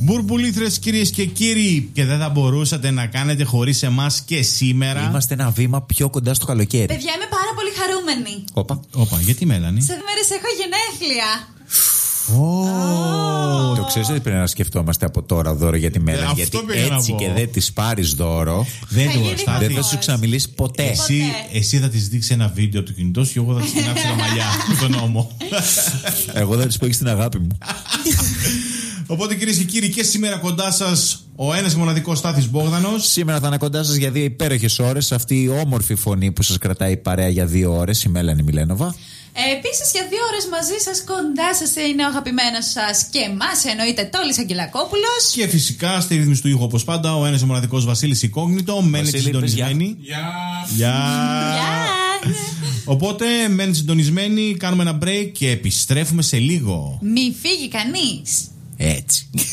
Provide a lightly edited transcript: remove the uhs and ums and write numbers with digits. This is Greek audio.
Μπουρμπουλήθρες, κυρίες και κύριοι, και δεν θα μπορούσατε να κάνετε χωρίς εμάς και σήμερα. Είμαστε ένα βήμα πιο κοντά στο καλοκαίρι. Παιδιά, είμαι πάρα πολύ χαρούμενη. Όπα, γιατί Μέλανη? Σε 2 μέρες έχω γενέθλια. Το ξέρεις ότι πρέπει να σκεφτόμαστε από τώρα δώρο για τη Μέλανη. Γιατί έτσι και δεν της πάρεις δώρο, δεν θα σου ξαναμιλήσει ποτέ. Εσύ θα της δείξει ένα βίντεο από το κινητό σου και εγώ θα της συνάψω τα μαλλιά στον ώμο. Εγώ θα της πω έχεις την αγάπη μου. Οπότε κυρίες και κύριοι, και σήμερα κοντά σας ο ένας μοναδικός Στάθης Μπόγδανος. Σήμερα θα είναι κοντά σας για 2 υπέροχες ώρες. Αυτή η όμορφη φωνή που σας κρατάει παρέα για 2 ώρες, η Μέλανη Μιλένοβα. Επίσης για 2 ώρες μαζί σας, κοντά σας είναι ο αγαπημένος σας και εμάς εννοείται Τόλης Αγγελακόπουλος. Και φυσικά στη ρύθμιση του ήχου όπως πάντα ο ένας μοναδικός Βασίλης Ικόγνητο. Μένετε συντονισμένοι. Γεια. Οπότε μένετε συντονισμένοι, κάνουμε ένα break και επιστρέφουμε σε λίγο. Μη φύγει κανείς. Έτσι.